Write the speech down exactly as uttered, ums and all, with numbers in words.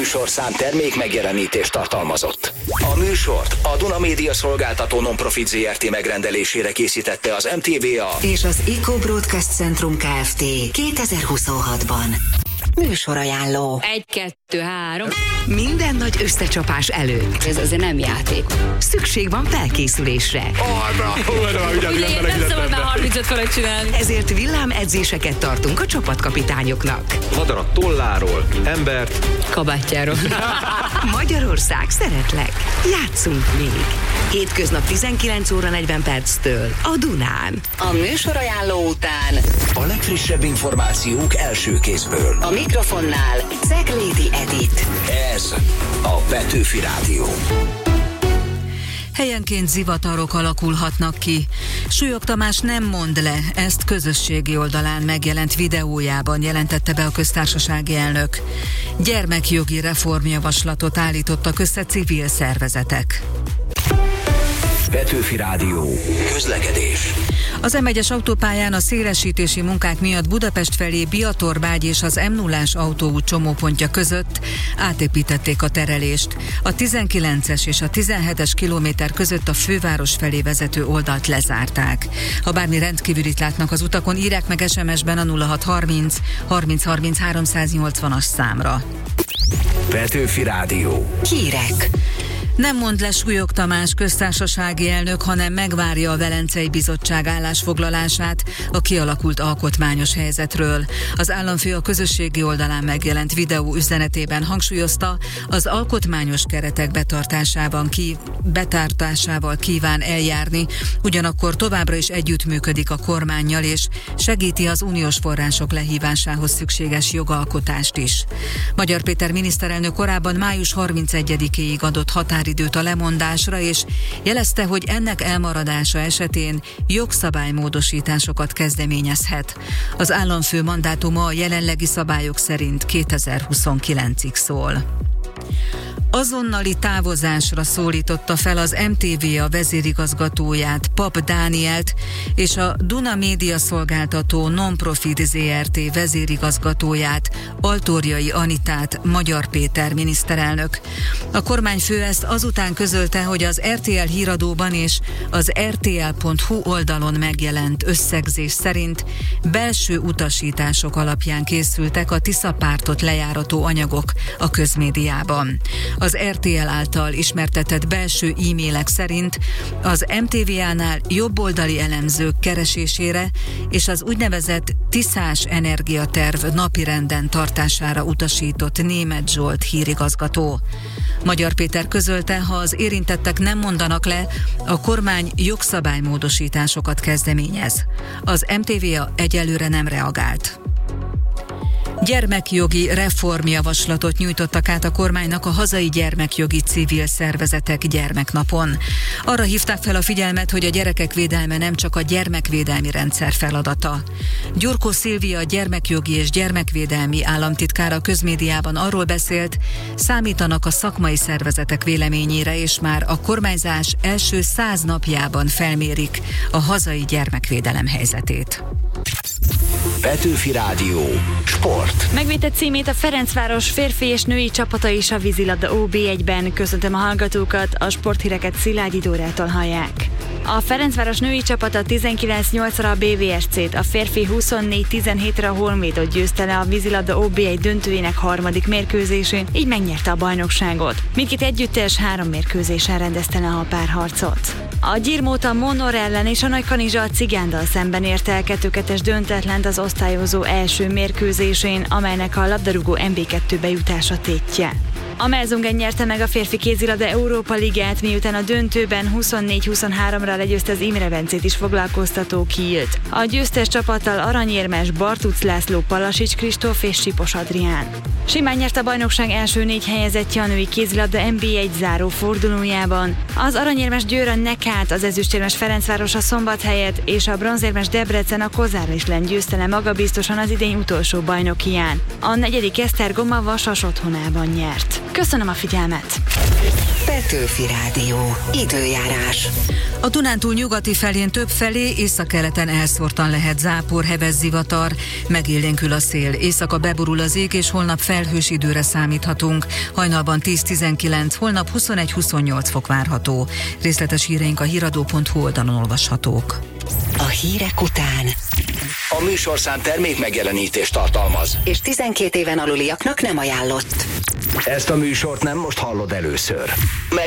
műsorszám termék megjelenítést tartalmazott. A műsort a Duna Média Szolgáltató Non-Profit zé er té megrendelésére készítette az em té vé á és az Eco Broadcast Centrum Kft. kétezer-huszonhatban. Műsorajánló. Egy, kettő, három. Minden nagy összecsapás előtt. Ez azért nem játék. Szükség van felkészülésre. Ugye nem szabad már harmincöt fölött csinálni. Ezért villámedzéseket tartunk a csapatkapitányoknak. Madarat tolláról, embert Kabátjáról. Magyarország, szeretlek. Játszunk még. Hétköznap tizenkilenc óra negyven perctől a Dunán. A műsorajánló után a legfrissebb információk első kézből. a mikrofonnál Ceglédi Edit. Ez a Petőfi Rádió. Helyenként zivatarok alakulhatnak ki. Súlyog Tamás nem mond le, ezt közösségi oldalán megjelent videójában jelentette be a köztársasági elnök. Gyermekjogi reformjavaslatot állítottak össze civil szervezetek. Petőfi Rádió. Közlekedés. Az em egyes autópályán a szélesítési munkák miatt Budapest felé Biatorbágy és az em nullás autóút csomópontja között átépítették a terelést. A tizenkilences és a tizenhetes kilométer között a főváros felé vezető oldalt lezárták. Ha bármi rendkívülit látnak az utakon, írják meg es em es-ben a nulla hat harminc harminc harminc háromszáznyolcvanas számra. Petőfi Rádió. Hírek. Nem mond le Súlyog Tamás köztársasági elnök, hanem megvárja a Velencei Bizottság állásfoglalását a kialakult alkotmányos helyzetről. Az államfő a közösségi oldalán megjelent videó üzenetében hangsúlyozta, az alkotmányos keretek betartásában ki, betartásával kíván eljárni, ugyanakkor továbbra is együttműködik a kormánnyal és segíti az uniós források lehívásához szükséges jogalkotást is. Magyar Péter miniszterelnök korábban május harmincegyedikéig adott határ időt a lemondásra, és jelezte, hogy ennek elmaradása esetén jogszabálymódosításokat kezdeményezhet. Az államfő mandátuma a jelenlegi szabályok szerint kétezer-huszonkilencig szól. Azonnali távozásra szólította fel az em té vé á vezérigazgatóját, Pap Dánielt, és a Duna Média Szolgáltató Non-Profit zé er té vezérigazgatóját, Altorjai Anitát Magyar Péter miniszterelnök. A kormányfő ezt azután közölte, hogy az er té el híradóban és az er té el pont hu oldalon megjelent összegzés szerint belső utasítások alapján készültek a Tisza pártot lejárató anyagok a közmédiában. Az er té el által ismertetett belső e-mailek szerint az em té vé á-nál jobboldali elemzők keresésére és az úgynevezett Tiszás energiaterv napirenden tartására utasított Németh Zsolt hírigazgató. Magyar Péter közölte, ha az érintettek nem mondanak le, a kormány jogszabálymódosításokat kezdeményez. Az em té vé á egyelőre nem reagált. Gyermekjogi reformjavaslatot nyújtottak át a kormánynak a hazai gyermekjogi civil szervezetek gyermeknapon. Arra hívták fel a figyelmet, hogy a gyerekek védelme nem csak a gyermekvédelmi rendszer feladata. Gyurkó Szilvia gyermekjogi és gyermekvédelmi államtitkár a közmédiában arról beszélt, számítanak a szakmai szervezetek véleményére, és már a kormányzás első száz napjában felmérik a hazai gyermekvédelem helyzetét. Petőfi Rádió. Sport. Megvédett címét a Ferencváros férfi és női csapata is a vízilabda ó bé egyben. Köszöntöm a hallgatókat, a sporthíreket Szilágyi Dórától hallják. A Ferencváros női csapata tizenkilenc nyolcra a bé vé es cét, a férfi huszonnégy tizenhétre a Honvédot győzte le a vízilabda ó bé egy döntőjének harmadik mérkőzésén, így megnyerte a bajnokságot. Mindkét együttes három mérkőzésen rendezte le a párharcot. A Gyirmóta Monor ellen és a Nagykanizsa a Cigándal szemben érte el kettő kettes döntetlent az osztályozó első mérkőzésén, amelynek a labdarúgó en bé kettőbe jutása tétje. A Melzungen nyerte meg a férfi kézilabda Európa Ligát, miután a döntőben huszonnégy huszonháromra legyőzte az Imre Bencét is foglalkoztató Kielt. A győztes csapattal aranyérmes Bartuc László, Palasics Kristóf és Sipos Adrián. Simán nyert a bajnokság első négy helyezettje a női kézilabda en bé egy záró fordulójában. Az aranyérmes Győr a Nekát, az ezüstérmes Ferencváros a Szombathelyet és a bronzérmes Debrecen a Kozár Islen győzte le magabiztosan az idény utolsó bajnokián. A negyedik Esztergom a Vasas otthonában nyert. Köszönöm a figyelmet! Petőfi Rádió. Időjárás. A Dunántúl nyugati felén több felé, északkeleten elszórtan lehet zápor, heves zivatar, megélénkül a szél. Éjszaka beborul az ég, és holnap felhős időre számíthatunk. Hajnalban tíz-tizenkilenc, holnap huszonegy-huszonnyolc fok várható. Részletes híreink a híradó pont hu oldalon olvashatók. A hírek után A műsorszám termék megjelenítést tartalmaz. és tizenkét éven aluliaknak nem ajánlott. Ezt a műsort nem most hallod először. Meg